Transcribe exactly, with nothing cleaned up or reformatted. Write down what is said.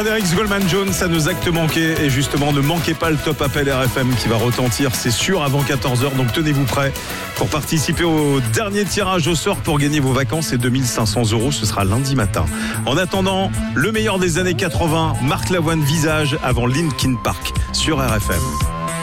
Frédéric Goldman Jones, ça nous acte manqué. Et justement, ne manquez pas le top appel R F M qui va retentir, c'est sûr, avant quatorze heures. Donc tenez-vous prêts pour participer au dernier tirage au sort pour gagner vos vacances et deux mille cinq cents euros. Ce sera lundi matin. En attendant, le meilleur des années quatre-vingts, Marc Lavoine Visage avant Linkin Park sur R F M.